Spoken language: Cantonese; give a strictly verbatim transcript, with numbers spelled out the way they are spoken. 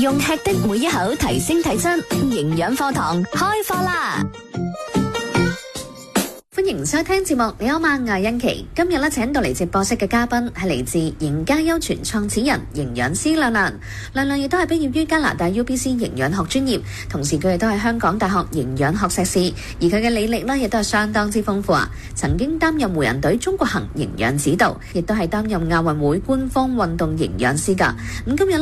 用吃的每一口提升體質，營養課堂開課啦！ 歡迎收聽節目，你好嗎？我係欣琪。今日咧請到嚟直播室嘅嘉賓係嚟自營家優傳創始人營養師亮亮。亮亮亦都係畢業於加拿大 U B C 營養學專業，同時佢亦都係香港大學營養學碩士，而佢嘅履歷咧亦都係相當之豐富啊！曾經擔任湖人隊中國行營養指導，亦都係擔任亞運會官方運動營養師㗎。咁今日